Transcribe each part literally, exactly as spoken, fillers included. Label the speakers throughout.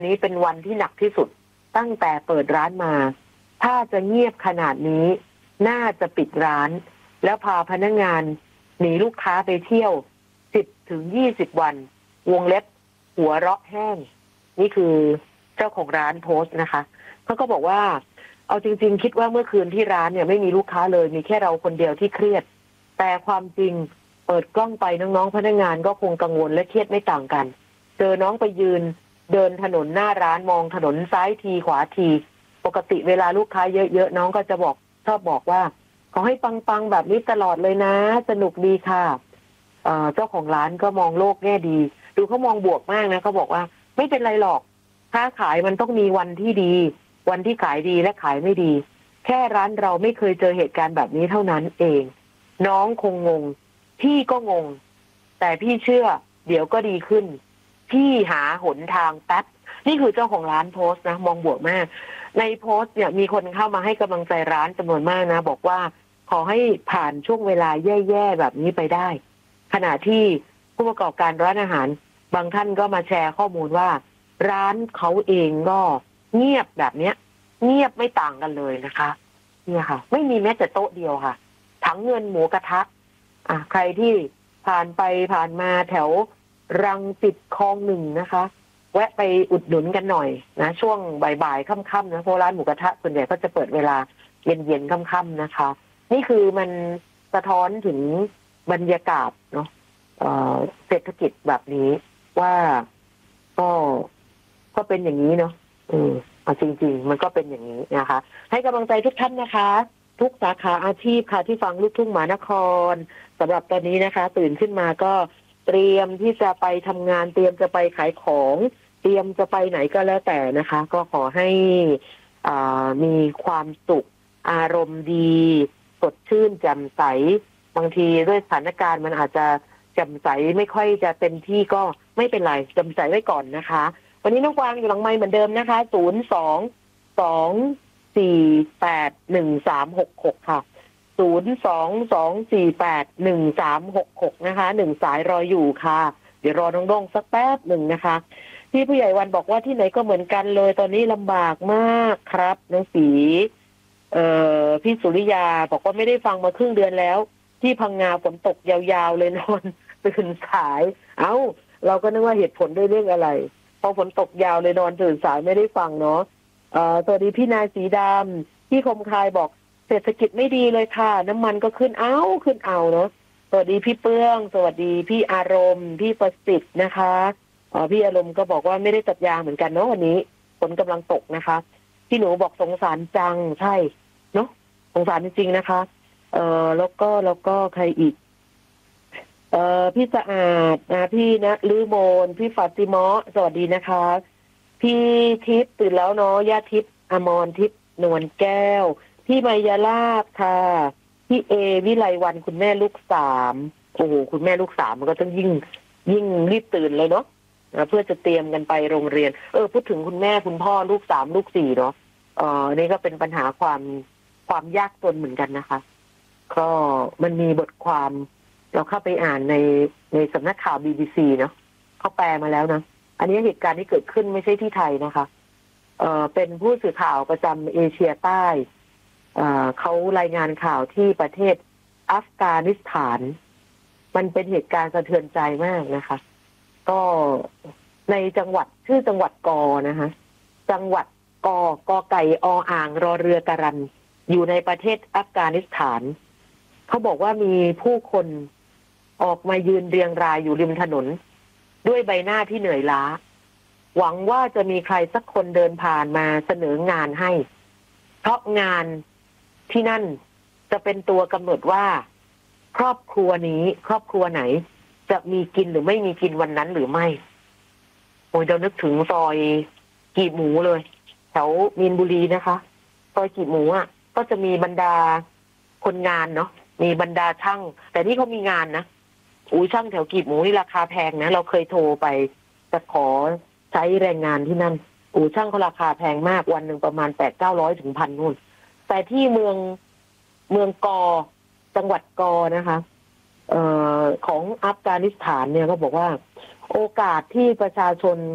Speaker 1: นี้เป็นวันที่หนักที่สุดตั้งแต่เปิดร้านมาถ้าจะเงียบขนาดนี้น่าจะปิดร้านแล้วพาพนักงานหนีลูกค้าไปเที่ยวสิบถึงยี่สิบวันวงเล็บหัวเราะแห้งนี่คือเจ้าของร้านโพสต์นะคะเขาก็บอกว่าเอาจริงๆคิดว่าเมื่อคืนที่ร้านเนี่ยไม่มีลูกค้าเลยมีแค่เราคนเดียวที่เครียดแต่ความจริงเปิดกล้องไปน้องๆพนักงานก็คงกังวลและเครียดไม่ต่างกันเจอน้องไปยืนเดินถนนหน้าร้านมองถนนซ้ายทีขวาทีปกติเวลาลูกค้าเยอะๆน้องก็จะบอกชอบบอกว่าขอให้ปังๆแบบนี้ตลอดเลยนะสนุกดีค่ะเอ่อเจ้าของร้านก็มองโลกแง่ดีดูเขามองบวกมากนะเขาบอกว่าไม่เป็นไรหรอกค้าขายมันต้องมีวันที่ดีวันที่ขายดีและขายไม่ดีแค่ร้านเราไม่เคยเจอเหตุการณ์แบบนี้เท่านั้นเองน้องคงงงพี่ก็งงแต่พี่เชื่อเดี๋ยวก็ดีขึ้นพี่หาหนทางแป๊บนี่คือเจ้าของร้านโพสต์นะมองบวกมากในโพสต์เนี่ยมีคนเข้ามาให้กำลังใจร้านจำนวนมากนะบอกว่าขอให้ผ่านช่วงเวลาแย่ๆแบบนี้ไปได้ขณะที่ผู้ประกอบการร้านอาหารบางท่านก็มาแชร์ข้อมูลว่าร้านเขาเองก็เงียบแบบเนี้ยเงียบไม่ต่างกันเลยนะคะเนี่ยค่ะไม่มีแม้แต่โต๊ะเดียวค่ะถังเงินหมูกระทะอ่ะใครที่ผ่านไปผ่านมาแถวรังสิตคลองหนึ่งนะคะแวะไปอุดหนุนกันหน่อยนะช่วงบ่ายๆค่ำๆนะเพราะร้านหมูกระทะส่วนใหญ่ก็จะเปิดเวลาเย็นๆค่ำๆนะคะนี่คือมันสะท้อนถึงบรรยากาศเนาะเศรษฐกิจแบบนี้ว่าก็ก็เป็นอย่างนี้เนาะอืมจริงๆมันก็เป็นอย่างนี้นะคะให้กำลังใจทุกท่านนะคะทุกสาขาอาชีพค่ะที่ฟังลูกทุ่งมหานครสำหรับตอนนี้นะคะตื่นขึ้นมาก็เตรียมที่จะไปทำงานเตรียมจะไปขายของเตรียมจะไปไหนก็แล้วแต่นะคะก็ขอให้อ่ามีความสุขอารมณ์ดีสดชื่นแจ่มใสบางทีด้วยสถานการณ์มันอาจจะแจ่มใสไม่ค่อยจะเต็มที่ก็ไม่เป็นไรแจ่มใสไว้ก่อนนะคะวันนี้น้องกวางอยู่หลังไมค์เหมือนเดิมนะคะศูนย์ สอง สอง สี่ แปด หนึ่ง สาม หก หกค่ะศูนย์ สอง สอง สี่ แปด หนึ่ง สาม หก หกนะคะหนึ่งสายรออยู่ค่ะเดี๋ยวรอน้องดงสักแป๊บหนึ่งนะคะพี่ผู้ใหญ่วันบอกว่าที่ไหนก็เหมือนกันเลยตอนนี้ลำบากมากครับน้องสีเอ่อพี่สุริยาบอกว่าไม่ได้ฟังมาครึ่งเดือนแล้วที่พังงาฝนตกยาวๆเลยนอนตื่นสายเอ้าเราก็นึกว่าเหตุผลด้วยเรื่องอะไรพอฝนตกยาวเลยนอนตื่นสายไม่ได้ฟังเนาะเอ่อสวัสดีพี่นายสีดำพี่คมคายบอกเศรษฐกิจไม่ดีเลยค่ะน้ำมันก็ขึ้นเอาขึ้นเอาเนาะสวัสดีพี่เปื้องสวัสดีพี่อารมณ์พี่ประสิทธิ์นะคะอ๋อพี่อารมณ์ก็บอกว่าไม่ได้ตัดยางเหมือนกันเนาะวันนี้ฝนกำลังตกนะคะพี่หนูบอกสงสารจังใช่เนาะสงสารจริงๆนะคะเอ่อแล้วก็แล้วก็ใครอีกเอ่อพี่สะอาดนะพี่นะลือโมนพี่ฟาติมะสวัสดีนะคะพี่ทิพย์ตื่นแล้วเนาะย่าทิพย์อมรทิพย์นวลแก้วพี่มายาลาภค่ะพี่เอวิไลวันคุณแม่ลูกสามโอ้โหคุณแม่ลูกสามมันก็ต้องยิ่งยิ่งรีบตื่นเลยเนาะเพื่อจะเตรียมกันไปโรงเรียนเออพูดถึงคุณแม่คุณพ่อลูกสามลูกสี่เนาะเออนี่ก็เป็นปัญหาความความยากจนเหมือนกันนะคะก็มันมีบทความเราเข้าไปอ่านในในสำนักข่าว บี บี ซี เนาะเขาแปลมาแล้วนะอันนี้เหตุการณ์ที่เกิดขึ้นไม่ใช่ที่ไทยนะคะเออเป็นผู้สื่อข่าวประจำเอเชียใต้เอ่อเขารายงานข่าวที่ประเทศอัฟกานิสถานมันเป็นเหตุการณ์สะเทือนใจมากนะคะก็ในจังหวัดชื่อจังหวัดกอนะคะจังหวัดกอกอไก่ออ่างรอเรือตะรันอยู่ในประเทศอัฟกานิสถานเขาบอกว่ามีผู้คนออกมายืนเรียงรายอยู่ริมถนนด้วยใบหน้าที่เหนื่อยล้าหวังว่าจะมีใครสักคนเดินผ่านมาเสนองานให้เพราะงานที่นั่นจะเป็นตัวกำหนดว่าครอบครัวนี้ครอบครัวไหนจะมีกินหรือไม่มีกินวันนั้นหรือไม่โอ้ยเรานึกถึงซอยกีบหมูเลยแถวมีนบุรีนะคะซอยกีบหมูอ่ะก็จะมีบรรดาคนงานเนาะมีบรรดาช่างแต่นี่เขามีงานนะอุ้ยช่างแถวกีบหมูนี่ราคาแพงนะเราเคยโทรไปจะขอใช้แรงงานที่นั่นอู้ช่างเขาราคาแพงมากวันหนึ่งประมาณแปดเก้าร้อยถึงพันนู่นแต่ที่เมืองเมืองกอจังหวัดกอนะคะเอ่อของอัฟกานิสถานเนี่ยก็บอกว่าโอกาสที่ประชาชน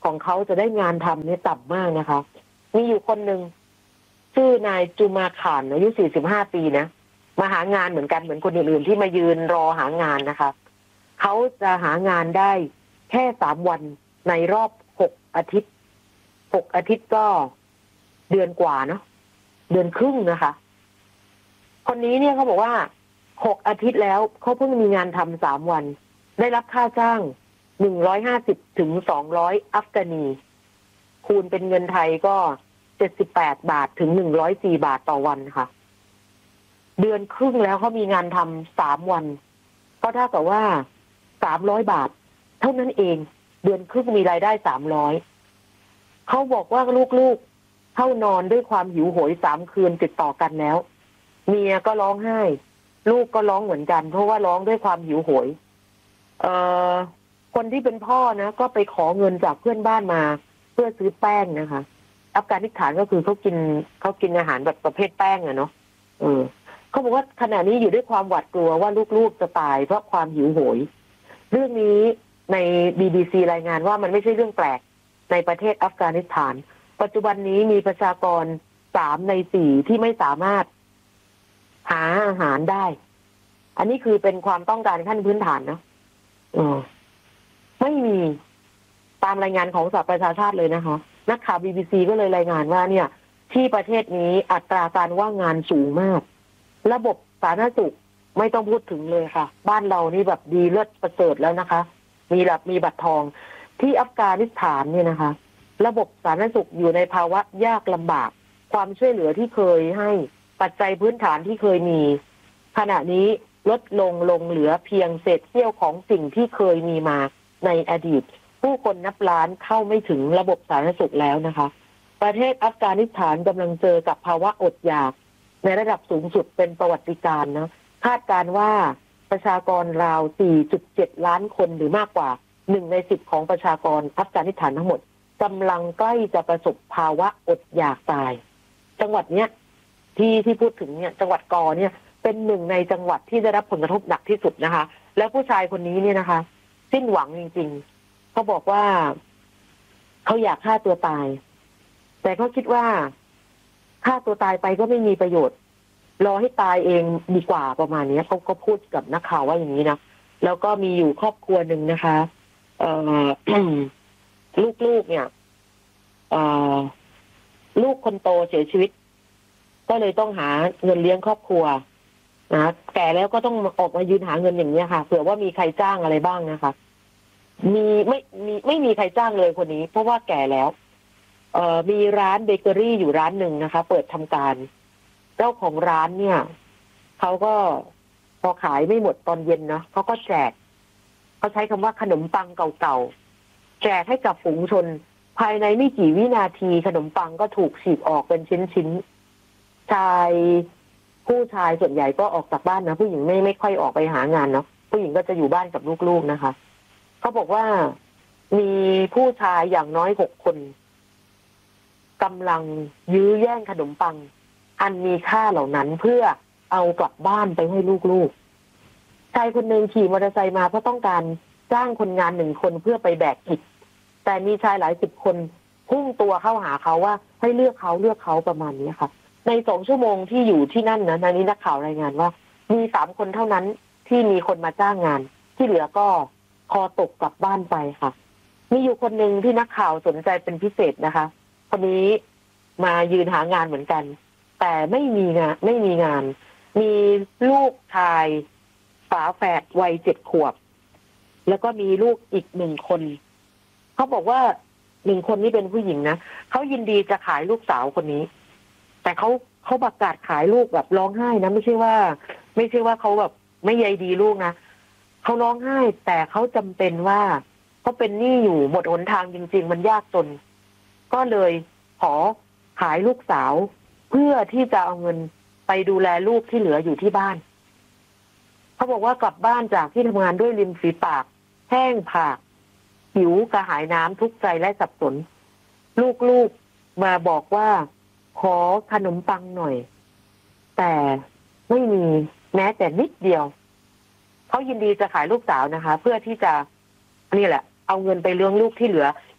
Speaker 1: ของเขาจะได้งานทำเนี่ยต่ำมากนะคะมีอยู่คนหนึ่งชื่อนายจูมาขานอายุสี่สิบห้าปีนะมาหางานเหมือนกันเหมือนคนอื่นๆที่มายืนรอหางานนะคะเขาจะหางานได้แค่สามวันในรอบหกอาทิตย์หกอาทิตย์ก็เดือนกว่าเนาะเดือนครึ่งนะคะคนนี้เนี่ยเขาบอกว่าหกอาทิตย์แล้วเขาเพิ่งมีงานทำสามวันได้รับค่าจ้างหนึ่งร้อยห้าสิบถึงสองร้อยอัฟกานีคูณเป็นเงินไทยก็เจ็ดสิบแปดบาทถึงหนึ่งร้อยสี่บาทต่อวันค่ะเดือนครึ่งแล้วเขามีงานทำสามวันก็เท่ากับว่าสามร้อยบาทเท่านั้นเองเดือนครึ่งมีรายได้สามร้อยเขาบอกว่าลูกๆเข้านอนด้วยความหิวโหยสามคืนติดต่อกันแล้วเมียก็ร้องไห้ลูกก็ร้องเหมือนกันเพราะว่าร้องด้วยความหิวโหยเอ่อคนที่เป็นพ่อนะก็ไปขอเงินจากเพื่อนบ้านมาเพื่อซื้อแป้งนะคะอัฟกานิสถานก็คือเขากินเขากินอาหารแบบประเภทแป้งอะเนาะเออเขาบอกว่าขณะนี้อยู่ด้วยความหวาดกลัวว่าลูกๆจะตายเพราะความหิวโหยเรื่องนี้ใน บี บี ซี รายงานว่ามันไม่ใช่เรื่องแปลกในประเทศอัฟกานิสถานปัจจุบันนี้มีประชากรสามในสี่ที่ไม่สามารถหาอาหารได้อันนี้คือเป็นความต้องการขั้นพื้นฐานนะเออไม่มีตามรายงานของสหประชาชาติเลยนะคะนักข่าว บี บี ซี ก็เลยรายงานว่าเนี่ยที่ประเทศนี้อัตราการว่างงานสูงมากระบบสาธารณสุขไม่ต้องพูดถึงเลยค่ะบ้านเรานี่แบบดีเลิศประเสริฐแล้วนะคะมีแบบมีบัตรทองที่อัฟกานิสถานเนี่ยนะคะระบบสาธารณสุขอยู่ในภาวะยากลำบากความช่วยเหลือที่เคยให้ปัจจัยพื้นฐานที่เคยมีขณะนี้ลดลงลงเหลือเพียงเศษเสี้ยวของสิ่งที่เคยมีมาในอดีตผู้คนนับล้านเข้าไม่ถึงระบบสาธารณสุขแล้วนะคะประเทศอัฟกานิสถานกำลังเจอกับภาวะอดอยากในระดับสูงสุดเป็นประวัติการณ์นะคาดการว่าประชากรราว สี่จุดเจ็ด ล้านคนหรือมากกว่าหนึ่งในสิบของประชากรอัฟกานิสถานทั้งหมดกำลังใกล้จะประสบภาวะอดอยากตายจังหวัดเนี้ยที่ที่พูดถึงเนี่ยจังหวัดกอเนี่ยเป็นหนึ่งในจังหวัดที่ได้รับผลกระทบหนักที่สุดนะคะแล้วผู้ชายคนนี้เนี่ยนะคะสิ้นหวังจริงๆเขาบอกว่าเขาอยากฆ่าตัวตายแต่เขาคิดว่าฆ่าตัวตายไปก็ไม่มีประโยชน์รอให้ตายเองดีกว่าประมาณนี้เขาก็พูดกับนักข่าวว่าอย่างนี้นะแล้วก็มีอยู่ครอบครัวหนึ่งนะคะเอ่อ ลูกๆเนี่ยเอ่อลูกคนโตเสียชีวิตก็เลยต้องหาเงินเลี้ยงครอบครัวนะแก่แล้วก็ต้องออกมายืนหาเงินอย่างนี้ค่ะเผื่อว่ามีใครจ้างอะไรบ้างนะคะมีไม่มีไม่มีใครจ้างเลยคนนี้เพราะว่าแก่แล้วเอ่อมีร้านเบเกอรี่อยู่ร้านหนึ่งนะคะเปิดทำการเจ้าของร้านเนี่ยเขาก็พอขายไม่หมดตอนเย็นนะเขาก็แจกเขาใช้คำว่าขนมปังเก่าๆแจกให้กับฝูงชนภายในไม่กี่วินาทีขนมปังก็ถูกฉีกออกเป็นชิ้นๆชายผู้ชายส่วนใหญ่ก็ออกจากบ้านนะผู้หญิงไม่ไม่ค่อยออกไปหางานเนาะผู้หญิงก็จะอยู่บ้านกับลูกๆนะคะเขาบอกว่ามีผู้ชายอย่างน้อยหกคนกำลังยื้อแย่งขนมปังอันมีค่าเหล่านั้นเพื่อเอากลับบ้านไปให้ลูกๆชายคนหนึ่งขี่มอเตอร์ไซค์มาเพราะต้องการจ้างคนงานหนึ่งคนเพื่อไปแบกอิฐแต่มีชายหลายสิบคนพุ่งตัวเข้าหาเขาว่าให้เลือกเขาเลือกเขาประมาณนี้ค่ะในสองชั่วโมงที่อยู่ที่นั่นนะในนี้นักข่าวรายงานว่ามีสามคนเท่านั้นที่มีคนมาจ้างงานที่เหลือก็คอตกกลับบ้านไปค่ะมีอยู่คนหนึ่งที่นักข่าวสนใจเป็นพิเศษนะคะคนนี้มายืนหางานเหมือนกันแต่ไม่มีงานไม่มีงานมีลูกชายฝาแฝดวัยเจ็ดขวบแล้วก็มีลูกอีกหนึ่งคนเขาบอกว่าหนึ่งคนนี้เป็นผู้หญิงนะเขายินดีจะขายลูกสาวคนนี้แต่เขาเขาประกาศขายลูกแบบร้องไห้นะไม่ใช่ว่าไม่ใช่ว่าเขาแบบไม่ใยดีลูกนะเขาร้องไห้แต่เขาจำเป็นว่าเขาเป็นหนี้อยู่หมดหนทางจริงๆมันยากจนก็เลยขอขายลูกสาวเพื่อที่จะเอาเงินไปดูแลลูกที่เหลืออยู่ที่บ้านเขาบอกว่ากลับบ้านจากที่ทำงานด้วยริมฝีปากแห้งผากหิวกระหายน้ำทุกข์ใจและสับสนลูกๆมาบอกว่าขอขนมปังหน่อยแต่ไม่มีแม้แต่นิดเดียวเขายินดีจะขายลูกสาวนะคะเพื่อที่จะนี่แหละเอาเงินไปเลี้ยงลูกที่เหลือ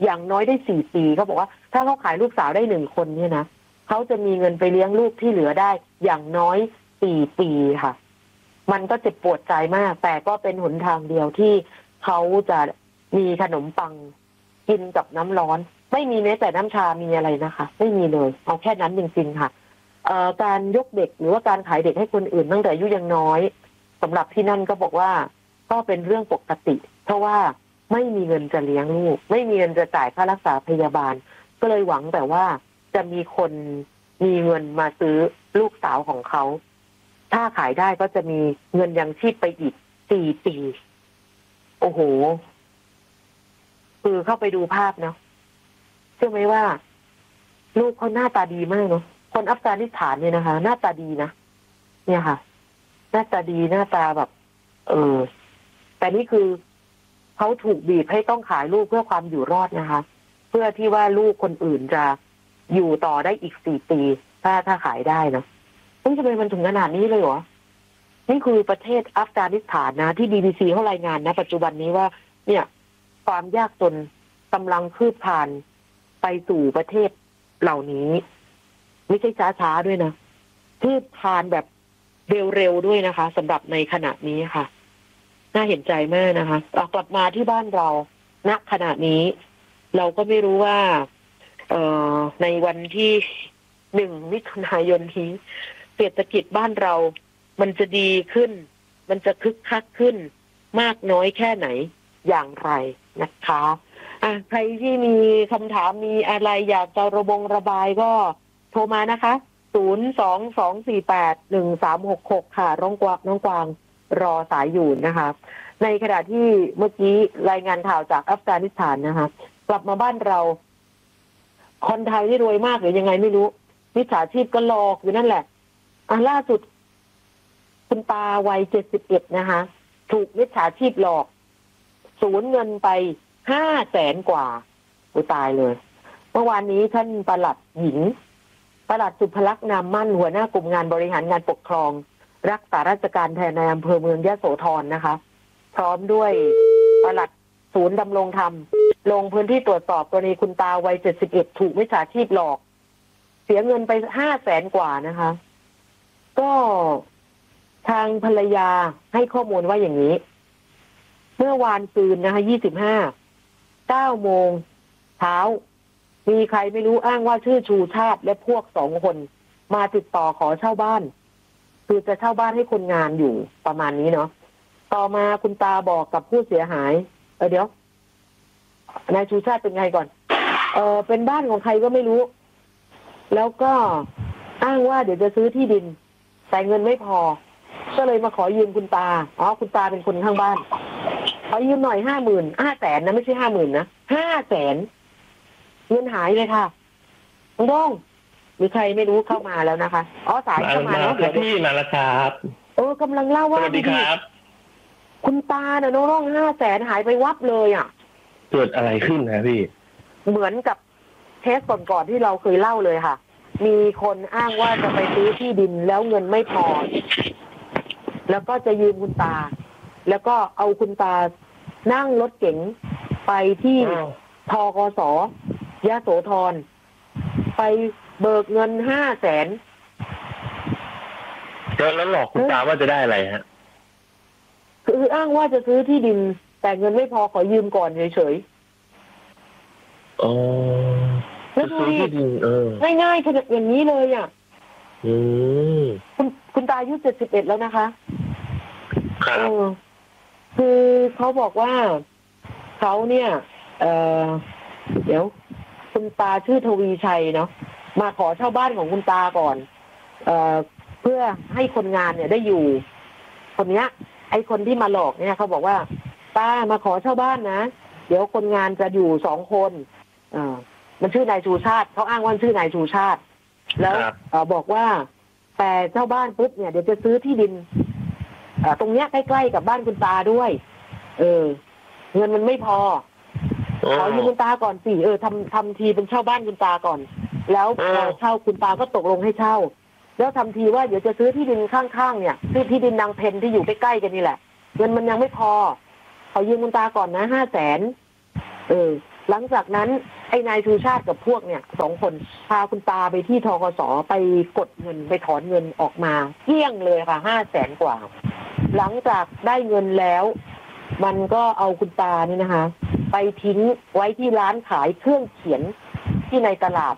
Speaker 1: อย่างน้อยได้สี่ปีเขาบอกว่าถ้าเขาขายลูกสาวได้หนึ่งคนเนี่ยนะเขาจะมีเงินไปเลี้ยงลูกที่เหลือได้อย่างน้อยสี่ปีค่ะมันก็เจ็บปวดใจมากแต่ก็เป็นหนทางเดียวที่เขาจะมีขนมปังกินกับน้ำร้อนไม่มีแม้แต่น้ำชามีอะไรนะคะไม่มีเลยเอาแค่นั้นจริงๆค่ะเอ่อการยกเด็กหรือว่าการขายเด็กให้คนอื่นตั้งแต่อายุยังน้อยสำหรับที่นั่นก็บอกว่าก็เป็นเรื่องปกติเพราะว่าไม่มีเงินจะเลี้ยงลูกไม่มีเงินจะจ่ายค่ารักษาพยาบาลก็เลยหวังแต่ว่าจะมีคนมีเงินมาซื้อลูกสาวของเขาถ้าขายได้ก็จะมีเงินยังชีพไปอีกสี่ปีโอ้โหคือเข้าไปดูภาพเนาะเชื่อไหมว่าลูกเขาหน้าตาดีมากเนาะคนอัฟกานิสถานเนี่ยนะคะหน้าตาดีนะเนี่ยค่ะหน้าตาดีหน้าตาแบบเออแต่นี่คือเขาถูกบีบให้ต้องขายลูกเพื่อความอยู่รอดนะคะเพื่อที่ว่าลูกคนอื่นจะอยู่ต่อได้อีกสี่ปีถ้าถ้าขายได้เนาะต้องทำไมมันถึงขนาดนี้เลยเหรอนี่คือประเทศอัฟกานิสถานนะที่ บี บี ซี เขารายงานนะปัจจุบันนี้ว่าเนี่ยความยากจนกำลังคืบคลานไปสู่ประเทศเหล่านี้ไม่ใช่ช้าๆด้วยนะคืบคลานแบบเร็วๆด้วยนะคะสำหรับในขณะนี้ค่ะน่าเห็นใจมากนะคะกลับมาที่บ้านเราณขณะนี้เราก็ไม่รู้ว่าเอ่อในวันที่หนึ่งมิถุนายนนี้เศรษฐกิจบ้านเรามันจะดีขึ้นมันจะคึกคักขึ้นมากน้อยแค่ไหนอย่างไรนะคะอ่ะใครที่มีคำถามมีอะไรอยากจะระบงระบายก็โทรมานะคะศูนย์ สอง สอง สี่ แปด หนึ่ง สาม หก หกค่ะน้องกวางน้องกวางรอสายอยู่นะคะในขณะที่เมื่อกี้รายงานข่าวจากอัฟกานิสถานนะคะกลับมาบ้านเราคนไทยที่รวยมากหรือยังไงไม่รู้มิจฉาชีพก็หลอกอยู่นั่นแหละอ่ะล่าสุดคุณตาวัยเจ็ดสิบเอ็ดนะคะถูกมิจฉาชีพหลอกสูญเงินไปห้าแสนกว่าอุตายเลยเมื่อวานนี้ท่านปลัดหญิงปลัดสุภลักษณ์นามมั่นหัวหน้ากลุ่มงานบริหารงานปกครองรักษาราชการแทนในอำเภอเมืองยโสธรนะคะพร้อมด้วยปลัดศูนย์ดำรงธรรมลงพื้นที่ตรวจสอบกรณีคุณตาวัยเจ็ดสิบเอ็ดถูกมิจฉาชีพหลอกเสียเงินไปห้าแสนกว่านะคะก็ทางภรรยาให้ข้อมูลว่าอย่างนี้เมื่อวานซืนนะคะยี่สิบห้า เก้าโมงเช้ามีใครไม่รู้อ้างว่าชื่อชูชาติและพวกสองคนมาติดต่อขอเช่าบ้านคือจะเช่าบ้านให้คนงานอยู่ประมาณนี้เนาะต่อมาคุณตาบอกกับผู้เสียหายเออเดี๋ยวนายชูชาติเป็นไงก่อนเออเป็นบ้านของใครก็ไม่รู้แล้วก็อ้างว่าเดี๋ยวจะซื้อที่ดินแต่เงินไม่พอก็เลยมาขอยืมคุณตาอ๋อคุณตาเป็นคนข้างบ้านขอยืมหน่อยห้าหมื่นห้าแสนนะไม่ใช่ห้าหมื่นนะห้าแสนเงินหายเลยค่ะคุณโด้งมีใครไม่รู้เข้ามาแล้วนะคะอ๋อสายเข้ามาแล้วเดี๋ยว
Speaker 2: พี่มาแล้วครับ
Speaker 1: เออกำลังเล่าว่า
Speaker 2: สวัสดีครับ
Speaker 1: คุณตาเนี่ยน้องห้าแสนหายไปวับเลยอ่ะ
Speaker 2: เกิดอะไรขึ้นนะพี่
Speaker 1: เหมือนกับเคสก่อนๆที่เราเคยเล่าเลยค่ะมีคนอ้างว่าจะไปซื้อที่ดินแล้วเงินไม่พอแล้วก็จะยืมคุณตาแล้วก็เอาคุณตานั่งรถเก๋งไปที่ธกส.ยโสธรไปเบิกเงินห้าแสน
Speaker 2: แล้วหลอกคุณตาว่าจะได้อะไรฮะ
Speaker 1: คืออ้างว่าจะซื้อที่ดินแต่เงินไม่พอขอยืมก่อนเฉย
Speaker 2: ๆอ๋อจะซื้อที่ดินเออ
Speaker 1: ง่ายๆขนาดอย่างนี้เลยอ่ะ
Speaker 2: อืม
Speaker 1: คุณคุณตาอายุเจ็ดสิบเอ็ดแล้วนะคะ
Speaker 2: ครับ
Speaker 1: เออคือเขาบอกว่าเขาเนี่ยเออเดี๋ยวคุณตาชื่อทวีชัยเนาะมาขอเช่าบ้านของคุณตาก่อนเอ่อเพื่อให้คนงานเนี่ยได้อยู่คนเนี้ยไอ้คนที่มาหลอกเนี่ยเขาบอกว่าตามาขอเช่าบ้านนะเดี๋ยวคนงานจะอยู่สองคนอ่ามันชื่อนายชูชาติเขาอ้างว่าชื่อนายชูชาติแล้วเอ่อบอกว่าแต่เจ้าบ้านปุ๊บเนี่ยเดี๋ยวจะซื้อที่ดินอ่าตรงเนี้ยใกล้ๆกับบ้านคุณตาด้วยเออเงินมันไม่พอขอยืมคุณตาก่อนสิเออทำทำทีเป็นเช่าบ้านคุณตาก่อนแล้วพอเช่าคุณตาก็ตกลงให้เช่าแล้วทำทีว่าเดี๋ยวจะซื้อที่ดินข้างๆเนี่ยซื้อที่ดินนางเพนที่อยู่ใกล้ๆกันนี่แหละเงินมันยังไม่พอขอยืมคุณตาก่อนนะห้าแสนเออหลังจากนั้นไอ้นายชูชาติกับพวกเนี่ยสองคนพาคุณตาไปที่ธกส.ไปกดเงินไปถอนเงินออกมาเกลี้ยงเลยค่ะห้าแสนกว่าหลังจากได้เงินแล้วมันก็เอาคุณตานี่นะคะไปทิ้งไว้ที่ร้านขายเครื่องเขียนที่ในตลาด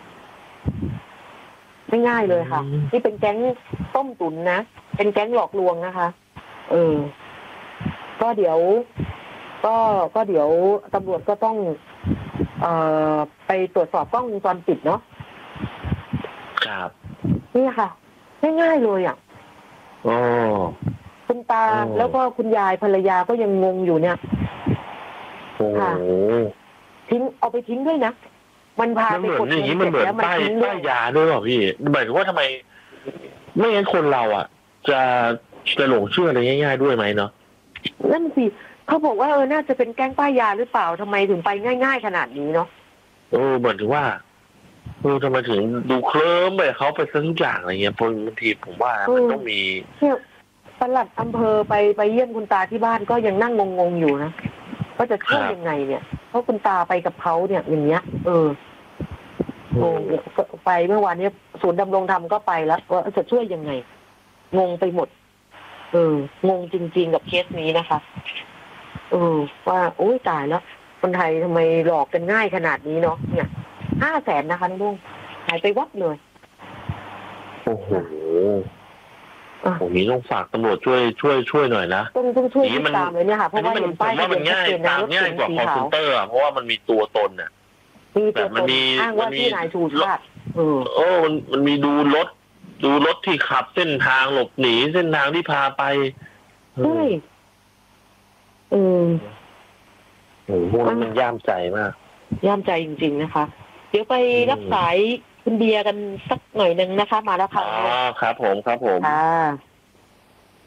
Speaker 1: ไม่ง่ายเลยค่ะนี่เป็นแก๊งต้มตุ๋นนะเป็นแก๊งหลอกลวงนะคะเออก็เดี๋ยวก็ก็เดี๋ยวตำรวจก็ต้องเอ่อไปตรวจสอบกล้องวงจรปิดเนาะ
Speaker 2: ครับ
Speaker 1: นี่ค่ะง่ายๆเลยอ่ะ
Speaker 2: อ๋อ
Speaker 1: คุณตาแล้วก็คุณยายภรรยาก็ยังงงอยู่เนี่ย
Speaker 2: โอ้
Speaker 1: ทิ้งเอาไปทิ้งด้วยนะมันพาไปกดเงินเสร็จแล้วมันทิ้งด้วย
Speaker 2: ป้ายยาด้วยเหรอพี่หมายถึงว่าทำไมไม่งั้นคนเราอ่ะจะจะหลงเชื่ออะไรง่ายๆด้วยไหมเนาะ
Speaker 1: นั่นสิเขาบอกว่าเออน่าจะเป็นแก๊งป้ายยาหรือเปล่าทำไมถึงไปง่ายๆขนาดนี้เนาะ
Speaker 2: เออเหมือนถึงว่าเออทำไมถึงดูเคลิ้มไปเขาไปซะทุกอย่างอะไรเงี้ยบางทีผมว่ามันต้องมี
Speaker 1: เนี่ยปลัดอำเภอไปไปเยี่ยมคุณตาที่บ้านก็ยังนั่งงงๆอยู่นะก็จะช่วยยังไงเนี่ยเพราะคุณตาไปกับเขาเนี่ยอย่างเงี้ยเอองงไปเมื่อวานนี้ศูนย์ดำรงธรรมก็ไปแล้วว่าจะช่วยยังไงงงไปหมดเอองงจริงๆกับเคสนี้นะคะเออว่าโอ้ยตายแล้วคนไทยทำไมหลอกกันง่ายขนาดนี้เนาะเนี่ยห้าแสนนะคะน้องลุงหายไปวัดเลย
Speaker 2: โอ้โหผมนี้ต้องฝากตำรวจช่วยช่วยช่วยหน่อยนะ
Speaker 1: ต้องต้องช่วยติดตามเลยเนี่ยค่ะเพราะว่าเห็นป้ายทะเบียนชัดเจนนะรถเก๋งสีขาว
Speaker 2: คอมพิวเตอร์เพราะว่ามันมีตัวตนน่ะ
Speaker 1: มีตัวตนอ้างว่าที่นายชูชาติเออ
Speaker 2: โอ้มันมันมีดูรถดูรถที่ขับเส้นทางหลบหนีเส้นทางที่พาไป
Speaker 1: ใช่เออ
Speaker 2: โอ้โหมันย่ามใจมาก
Speaker 1: ย่ามใจจริงๆนะคะเดี๋ยวไปรับสายคุณเบียร์กันสักหน่อยนึงนะคะมาแล้วค่ะ
Speaker 2: อ๋อครับผมครับผม
Speaker 1: ค่ะ